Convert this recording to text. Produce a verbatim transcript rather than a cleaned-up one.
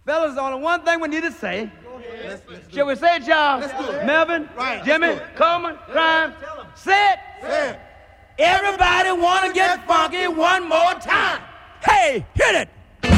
Fellas, there's only one thing we need to say. Let's, let's Shall we say it, y'all? Let's do it. Melvin, Right, Jimmy, let's do it. Coleman, Crime. Say it. Say it. Everybody wanna get funky one more time. Hey!